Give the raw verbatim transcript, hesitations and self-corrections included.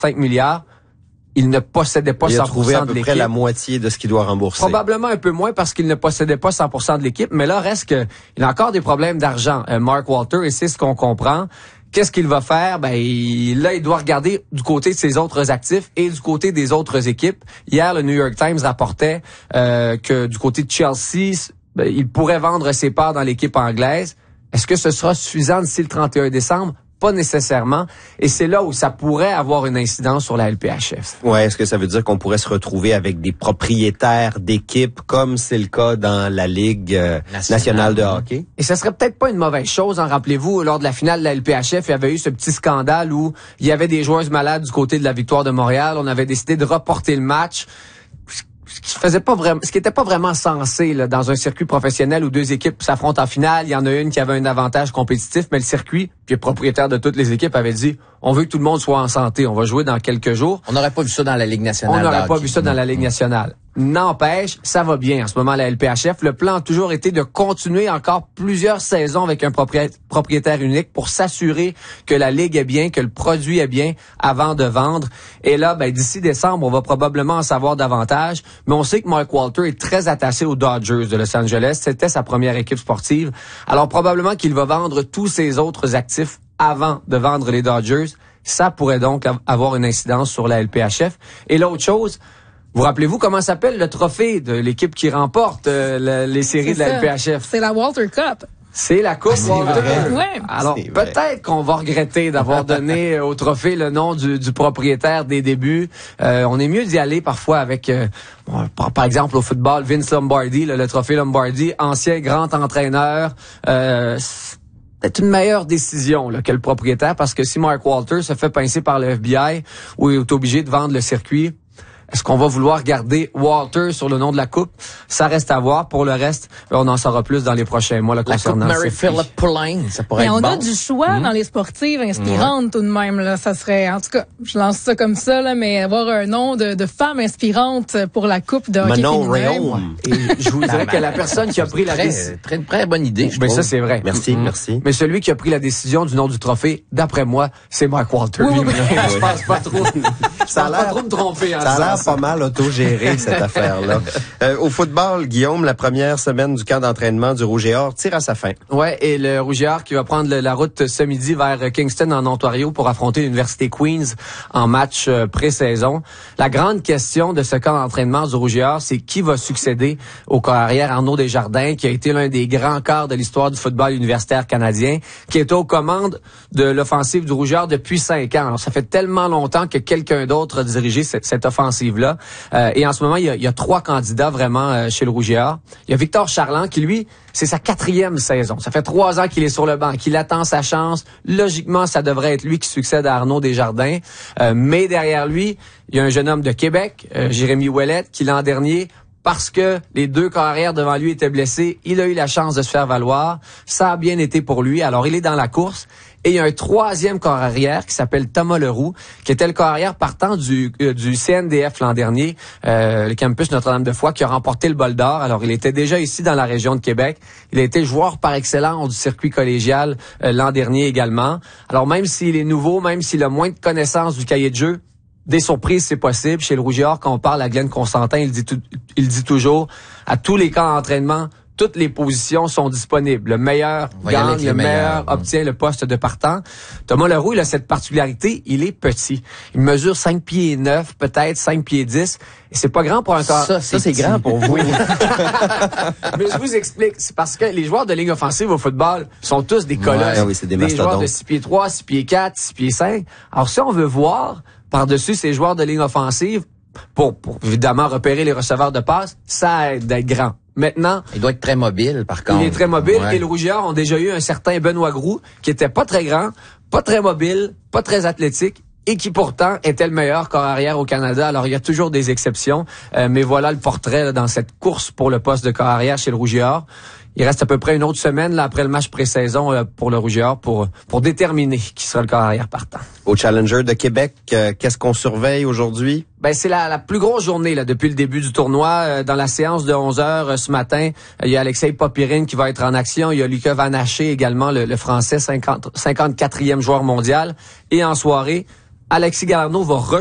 cinq milliards. Il ne possédait pas cent pour cent de l'équipe. Il a trouvé à peu près la moitié de ce qu'il doit rembourser. Probablement un peu moins parce qu'il ne possédait pas cent pour cent de l'équipe. Mais là, reste que il a encore des problèmes d'argent, euh, Mark Walter, et c'est ce qu'on comprend. Qu'est-ce qu'il va faire? Ben, il, là, il doit regarder du côté de ses autres actifs et du côté des autres équipes. Hier, le New York Times rapportait euh, que du côté de Chelsea, ben, il pourrait vendre ses parts dans l'équipe anglaise. Est-ce que ce sera suffisant d'ici le trente et un décembre? Pas nécessairement. Et c'est là où ça pourrait avoir une incidence sur la L P H F. Ouais, est-ce que ça veut dire qu'on pourrait se retrouver avec des propriétaires d'équipes comme c'est le cas dans la Ligue euh, nationale de hockey? Et ça serait peut-être pas une mauvaise chose. Hein. Rappelez-vous, lors de la finale de la L P H F, il y avait eu ce petit scandale où il y avait des joueuses malades du côté de la Victoire de Montréal. On avait décidé de reporter le match. Ce qui faisait pas vraiment, ce qui était pas vraiment censé là, dans un circuit professionnel où deux équipes s'affrontent en finale. Il y en a une qui avait un avantage compétitif, mais le circuit, puis le propriétaire de toutes les équipes avait dit, on veut que tout le monde soit en santé. On va jouer dans quelques jours. On n'aurait pas vu ça dans la Ligue nationale. On n'aurait pas vu ça dans la Ligue nationale. N'empêche, ça va bien en ce moment la L P H F. Le plan a toujours été de continuer encore plusieurs saisons avec un propriétaire unique pour s'assurer que la Ligue est bien, que le produit est bien avant de vendre. Et là, ben, d'ici décembre, on va probablement en savoir davantage. Mais on sait que Mark Walter est très attaché aux Dodgers de Los Angeles. C'était sa première équipe sportive. Alors probablement qu'il va vendre tous ses autres actifs avant de vendre les Dodgers. Ça pourrait donc avoir une incidence sur la L P H F. Et l'autre chose, vous rappelez-vous comment s'appelle le trophée de l'équipe qui remporte euh, le, les séries c'est de la ça. L P H F? C'est la Walter Cup. C'est la Coupe ah, Walter. Ouais. Alors, peut-être qu'on va regretter d'avoir donné au trophée le nom du, du propriétaire des débuts. Euh, on est mieux d'y aller parfois avec, euh, bon, par, par exemple, au football, Vince Lombardi, là, le trophée Lombardi, ancien grand entraîneur. Euh, c'est une meilleure décision là, que le propriétaire, parce que si Mark Walter se fait pincer par le F B I ou est obligé de vendre le circuit, est-ce qu'on va vouloir garder Walter sur le nom de la coupe? Ça reste à voir. Pour le reste, on en saura plus dans les prochains mois là, concernant la coupe Mary-Philip Poulin, ça pourrait Mais être on bon. a du choix mmh. dans les sportives inspirantes ouais. tout de même. Là, ça serait, en tout cas, je lance ça comme ça, là, mais avoir un nom de, de femme inspirante pour la coupe de hockey féminin. Et je vous dirais que la personne qui a pris la décision, très, très, très bonne idée. Je mais trouve. ça c'est vrai. Merci, mmh. merci. Mais celui qui a pris la décision du nom du trophée, d'après moi, c'est Mark Walter. Oui, oui. Je pense pas trop. Ça a l'air pas trop me tromper. Ça a l'air pas mal autogéré cette affaire-là. Euh, au football, Guillaume, la première semaine du camp d'entraînement du Rouge et Or tire à sa fin. Ouais, et le Rouge et Or qui va prendre le, la route ce midi vers Kingston en Ontario pour affronter l'Université Queen's en match euh, pré-saison. La grande question de ce camp d'entraînement du Rouge et Or, c'est qui va succéder au corps arrière Arnaud Desjardins, qui a été l'un des grands corps de l'histoire du football universitaire canadien, qui est aux commandes de l'offensive du Rouge et Or depuis cinq ans. Alors, ça fait tellement longtemps que quelqu'un d'autre a dirigé cette, cette offensive-là. Euh, Et en ce moment, il y a, il y a trois candidats vraiment euh, chez le Rouge et Or. Il y a Victor Charland qui, lui, c'est sa quatrième saison. Ça fait trois ans qu'il est sur le banc, qu'il attend sa chance. Logiquement, ça devrait être lui qui succède à Arnaud Desjardins. Euh, mais derrière lui, il y a un jeune homme de Québec, euh, Jérémy Ouellette, qui l'an dernier, parce que les deux corps arrière devant lui étaient blessés, il a eu la chance de se faire valoir. Ça a bien été pour lui. Alors, il est dans la course. Et il y a un troisième corps arrière qui s'appelle Thomas Leroux, qui était le corps arrière partant du, euh, du C N D F l'an dernier, euh, le campus Notre-Dame-de-Foix, qui a remporté le bol d'or. Alors, il était déjà ici dans la région de Québec. Il a été joueur par excellence du circuit collégial euh, l'an dernier également. Alors, même s'il est nouveau, même s'il a moins de connaissances du cahier de jeu, des surprises, c'est possible. Chez le Rouge et Or, quand on parle à Glenn Constantin, il dit, tout, il dit toujours, à tous les camps d'entraînement, toutes les positions sont disponibles. Le meilleur gagne, le meilleur obtient le poste de partant. Thomas Leroux, il a cette particularité, il est petit. Il mesure cinq pieds neuf, peut-être cinq pieds dix. Et c'est pas grand pour un corps. Ça, ça c'est grand pour vous. Mais je vous explique. C'est parce que les joueurs de ligne offensive au football sont tous des colosses. Ouais, oui, c'est des, des joueurs de six pieds trois, six pieds quatre, six pieds cinq. Alors, si on veut voir par-dessus ces joueurs de ligne offensive, pour, pour évidemment repérer les receveurs de passe, ça aide d'être grand. Maintenant, il doit être très mobile, par contre. Il est très mobile. Ouais. Et le Rouge et Or ont déjà eu un certain Benoît Groux, qui était pas très grand, pas très mobile, pas très athlétique, et qui pourtant était le meilleur corps arrière au Canada. Alors, il y a toujours des exceptions. Euh, mais voilà le portrait là, dans cette course pour le poste de corps arrière chez le Rouge et Or. Il reste à peu près une autre semaine là, après le match pré-saison euh, pour le Rouge et Or pour, pour déterminer qui sera le corps arrière partant. Au Challenger de Québec, euh, qu'est-ce qu'on surveille aujourd'hui? Ben c'est la, la plus grosse journée là depuis le début du tournoi. Euh, dans la séance de onze heures euh, ce matin, euh, il y a Alexei Popirine qui va être en action. Il y a Lucas Van Haché également, le, le Français, cinquante, cinquante-quatrième joueur mondial. Et en soirée, Alexis Galarneau va